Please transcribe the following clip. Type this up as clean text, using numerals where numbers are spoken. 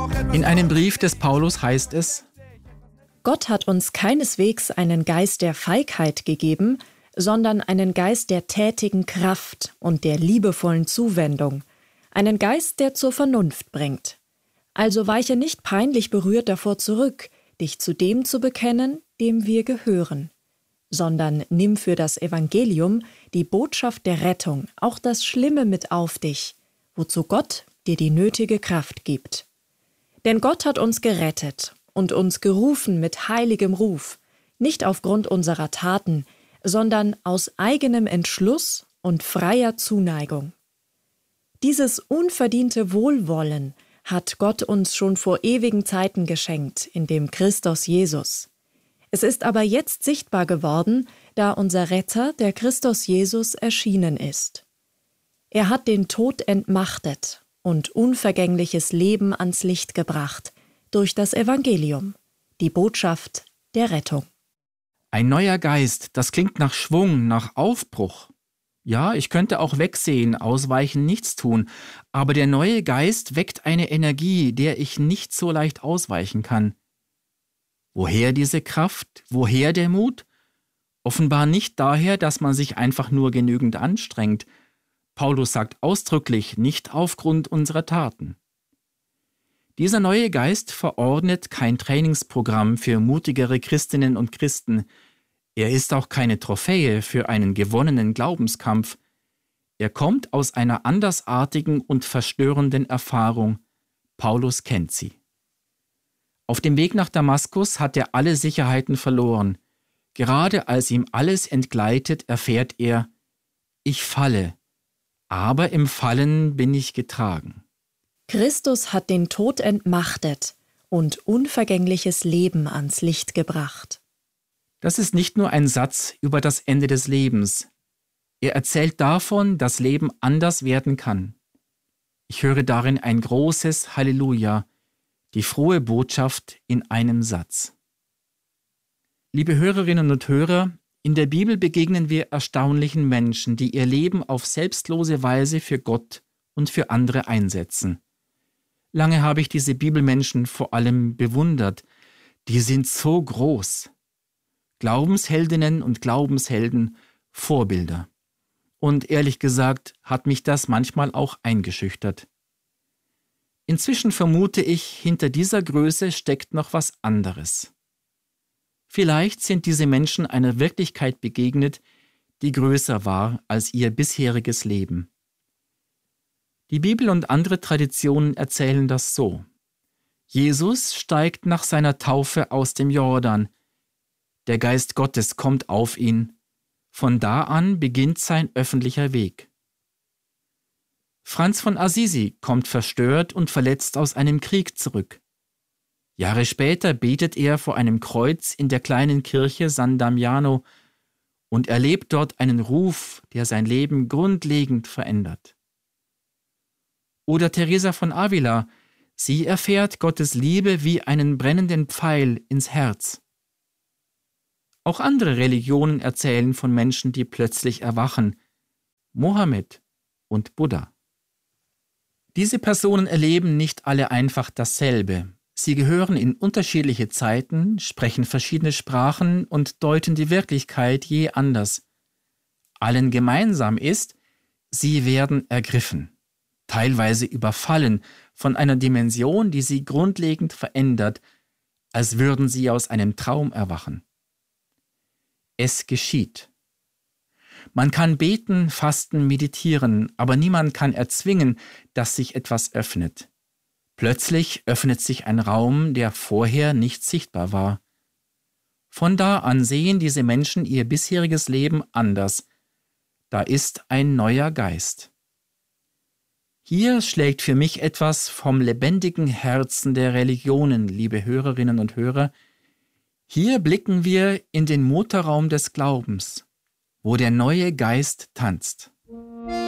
In einem Brief des Paulus heißt es: Gott hat uns keineswegs einen Geist der Feigheit gegeben, sondern einen Geist der tätigen Kraft und der liebevollen Zuwendung, einen Geist, der zur Vernunft bringt. Also weiche nicht peinlich berührt davor zurück, dich zu dem zu bekennen, dem wir gehören, sondern nimm für das Evangelium, die Botschaft der Rettung, auch das Schlimme mit auf dich, wozu Gott dir die nötige Kraft gibt. Denn Gott hat uns gerettet und uns gerufen mit heiligem Ruf, nicht aufgrund unserer Taten, sondern aus eigenem Entschluss und freier Zuneigung. Dieses unverdiente Wohlwollen hat Gott uns schon vor ewigen Zeiten geschenkt, in dem Christus Jesus. Es ist aber jetzt sichtbar geworden, da unser Retter, der Christus Jesus, erschienen ist. Er hat den Tod entmachtet und unvergängliches Leben ans Licht gebracht, durch das Evangelium, die Botschaft der Rettung. Ein neuer Geist, das klingt nach Schwung, nach Aufbruch. Ja, ich könnte auch wegsehen, ausweichen, nichts tun, aber der neue Geist weckt eine Energie, der ich nicht so leicht ausweichen kann. Woher diese Kraft? Woher der Mut? Offenbar nicht daher, dass man sich einfach nur genügend anstrengt. Paulus sagt ausdrücklich, nicht aufgrund unserer Taten. Dieser neue Geist verordnet kein Trainingsprogramm für mutigere Christinnen und Christen. Er ist auch keine Trophäe für einen gewonnenen Glaubenskampf. Er kommt aus einer andersartigen und verstörenden Erfahrung. Paulus kennt sie. Auf dem Weg nach Damaskus hat er alle Sicherheiten verloren. Gerade als ihm alles entgleitet, erfährt er: Ich falle, aber im Fallen bin ich getragen. Christus hat den Tod entmachtet und unvergängliches Leben ans Licht gebracht. Das ist nicht nur ein Satz über das Ende des Lebens. Er erzählt davon, dass Leben anders werden kann. Ich höre darin ein großes Halleluja, die frohe Botschaft in einem Satz. Liebe Hörerinnen und Hörer, in der Bibel begegnen wir erstaunlichen Menschen, die ihr Leben auf selbstlose Weise für Gott und für andere einsetzen. Lange habe ich diese Bibelmenschen vor allem bewundert. Die sind so groß. Glaubensheldinnen und Glaubenshelden, Vorbilder. Und ehrlich gesagt hat mich das manchmal auch eingeschüchtert. Inzwischen vermute ich, hinter dieser Größe steckt noch was anderes. Vielleicht sind diese Menschen einer Wirklichkeit begegnet, die größer war als ihr bisheriges Leben. Die Bibel und andere Traditionen erzählen das so. Jesus steigt nach seiner Taufe aus dem Jordan. Der Geist Gottes kommt auf ihn. Von da an beginnt sein öffentlicher Weg. Franz von Assisi kommt verstört und verletzt aus einem Krieg zurück. Jahre später betet er vor einem Kreuz in der kleinen Kirche San Damiano und erlebt dort einen Ruf, der sein Leben grundlegend verändert. Oder Teresa von Avila, sie erfährt Gottes Liebe wie einen brennenden Pfeil ins Herz. Auch andere Religionen erzählen von Menschen, die plötzlich erwachen. Mohammed und Buddha. Diese Personen erleben nicht alle einfach dasselbe. Sie gehören in unterschiedliche Zeiten, sprechen verschiedene Sprachen und deuten die Wirklichkeit je anders. Allen gemeinsam ist, sie werden ergriffen, teilweise überfallen von einer Dimension, die sie grundlegend verändert, als würden sie aus einem Traum erwachen. Es geschieht. Man kann beten, fasten, meditieren, aber niemand kann erzwingen, dass sich etwas öffnet. Plötzlich öffnet sich ein Raum, der vorher nicht sichtbar war. Von da an sehen diese Menschen ihr bisheriges Leben anders. Da ist ein neuer Geist. Hier schlägt für mich etwas vom lebendigen Herzen der Religionen, liebe Hörerinnen und Hörer. Hier blicken wir in den Motorraum des Glaubens, wo der neue Geist tanzt.